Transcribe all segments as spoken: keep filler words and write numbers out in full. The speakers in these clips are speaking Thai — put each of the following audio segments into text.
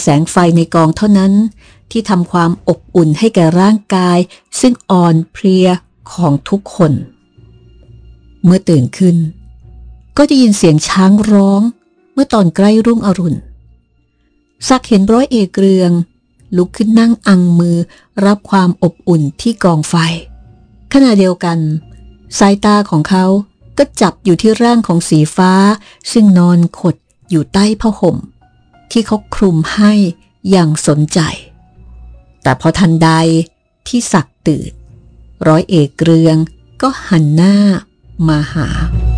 แสงไฟในกองเท่านั้นที่ทำความอบอุ่นให้แก่ร่างกายซึ่งอ่อนเพลียของทุกคนเมื่อตื่นขึ้นก็ได้ยินเสียงช้างร้องเมื่อตอนใกล้รุ่งอรุณศักดิ์เห็นร้อยเอกเรืองลุกขึ้นนั่งอังมือรับความอบอุ่นที่กองไฟขณะเดียวกันสายตาของเขาก็จับอยู่ที่ร่างของสีฟ้าซึ่งนอนขดอยู่ใต้ผ้าห่มที่เขาคลุมให้อย่างสนใจแต่พอทันใดที่ศักดิ์ตื่นร้อยเอกเรืองก็หันหน้ามาหา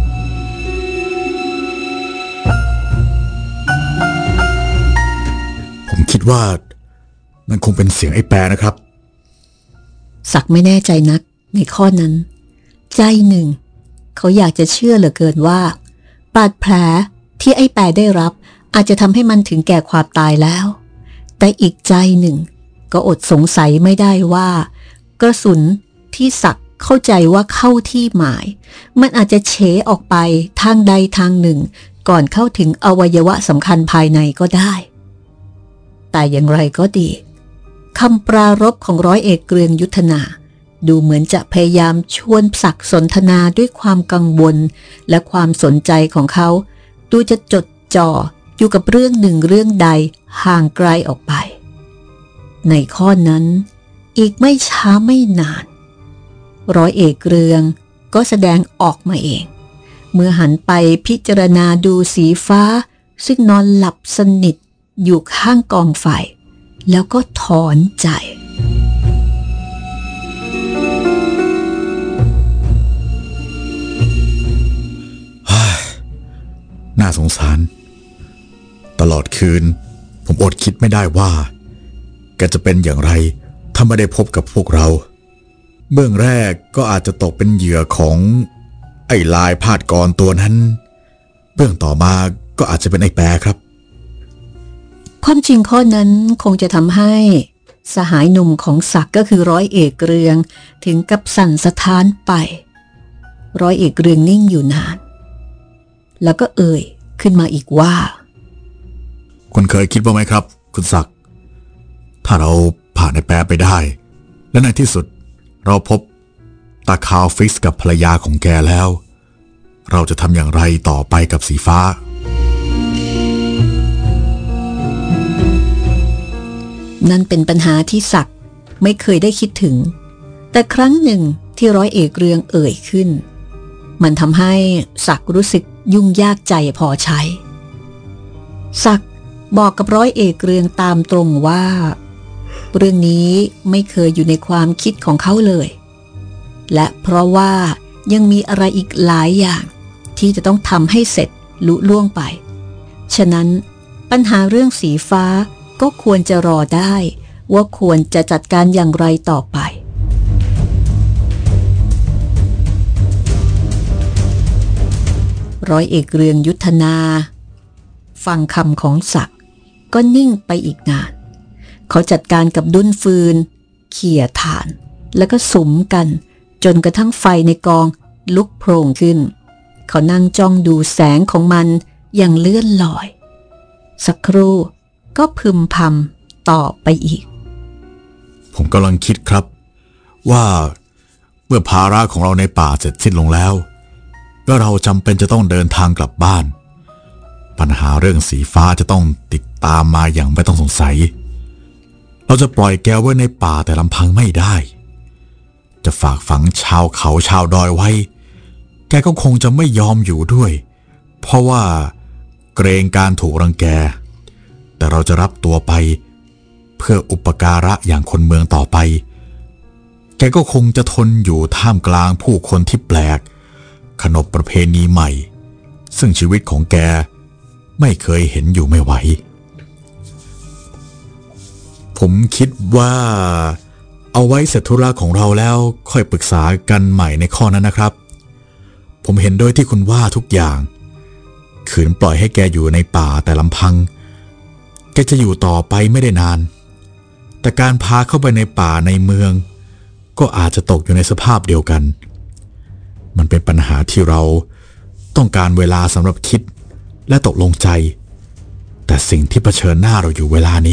ผมคิดว่ามันคงเป็นเสียงไอ้แปรนะครับศักดิ์ไม่แน่ใจนักในข้อนั้นใจหนึ่งเขาอยากจะเชื่อเหลือเกินว่าบาดแผลที่ไอ้แปรได้รับอาจจะทำให้มันถึงแก่ความตายแล้วแต่อีกใจหนึ่งก็อดสงสัยไม่ได้ว่ากระสุนที่ศักดิ์เข้าใจว่าเข้าที่หมายมันอาจจะเฉออกไปทางใดทางหนึ่งก่อนเข้าถึงอวัยวะสำคัญภายในก็ได้แต่อย่างไรก็ดีคำปรารภของร้อยเอกเกรียงยุทธนาดูเหมือนจะพยายามชวนศักดิ์สนทนาด้วยความกังวลและความสนใจของเขาดูจะจดจ่ออยู่กับเรื่องหนึ่งเรื่องใดห่างไกลออกไปในข้อนั้นอีกไม่ช้าไม่นานร้อยเอกเรืองก็แสดงออกมาเองเมื่อหันไปพิจารณาดูสีฟ้าซึ่งนอนหลับสนิทอยู่ข้างกองไฟแล้วก็ถอนใจน่าสงสารตลอดคืนผมอดคิดไม่ได้ว่าแกจะเป็นอย่างไรถ้าไม่ได้พบกับพวกเราเบื้องแรกก็อาจจะตกเป็นเหยื่อของไอ้ลายพาดกรตัวนั้นเบื้องต่อมาก็อาจจะเป็นไอ้แปรครับความจริงข้อนั้นคงจะทำให้สหายหนุ่มของศักดิ์ก็คือร้อยเอกเรืองถึงกับสั่นสะท้านไปร้อยเอกเรืองนิ่งอยู่นานแล้วก็เอ่ยขึ้นมาอีกว่าคุณเคยคิดว่าไหมครับคุณศักดิ์ถ้าเราผ่านไอ้แปรไปได้และในที่สุดเราพบตาคาวฟิกซ์กับภรรยาของแกแล้วเราจะทำอย่างไรต่อไปกับสีฟ้านั่นเป็นปัญหาที่ศักดิ์ไม่เคยได้คิดถึงแต่ครั้งหนึ่งที่ร้อยเอกเรืองเอ่ยขึ้นมันทำให้ศักดิ์รู้สึกยุ่งยากใจพอใช้ศักดิ์บอกกับร้อยเอกเรืองตามตรงว่าเรื่องนี้ไม่เคยอยู่ในความคิดของเขาเลยและเพราะว่ายังมีอะไรอีกหลายอย่างที่จะต้องทำให้เสร็จลุล่วงไปฉะนั้นปัญหาเรื่องสีฟ้าก็ควรจะรอได้ว่าควรจะจัดการอย่างไรต่อไปร้อยเอกเรืองยุทธนาฟังคำของศักดิ์ก็นิ่งไปอีกนานเขาจัดการกับดุ้นฟืนเขี่ยถ่านแล้วก็สุมกันจนกระทั่งไฟในกองลุกโพล่งขึ้นเขานั่งจ้องดูแสงของมันอย่างเลื่อนลอยสักครู่ก็พึมพำต่อไปอีกผมกำลังคิดครับว่าเมื่อภาระของเราในป่าเสร็จสิ้นลงแล้วก็เราจำเป็นจะต้องเดินทางกลับบ้านปัญหาเรื่องสีฟ้าจะต้องติดตามมาอย่างไม่ต้องสงสัยเราจะปล่อยแกไว้ในป่าแต่ลำพังไม่ได้จะฝากฝังชาวเขาชาวดอยไว้แกก็คงจะไม่ยอมอยู่ด้วยเพราะว่าเกรงการถูกรังแกแต่เราจะรับตัวไปเพื่ออุปการะอย่างคนเมืองต่อไปแกก็คงจะทนอยู่ท่ามกลางผู้คนที่แปลกขนบประเพณีใหม่ซึ่งชีวิตของแกไม่เคยเห็นอยู่ไม่ไหวผมคิดว่าเอาไว้เสร็จธุระของเราแล้วค่อยปรึกษากันใหม่ในข้อนั้นนะครับผมเห็นด้วยที่คุณว่าทุกอย่างขืนปล่อยให้แกอยู่ในป่าแต่ลำพังแกจะอยู่ต่อไปไม่ได้นานแต่การพาเข้าไปในป่าในเมืองก็อาจจะตกอยู่ในสภาพเดียวกันมันเป็นปัญหาที่เราต้องการเวลาสำหรับคิดและตกลงใจแต่สิ่งที่เผชิญหน้าเราอยู่เวลานี้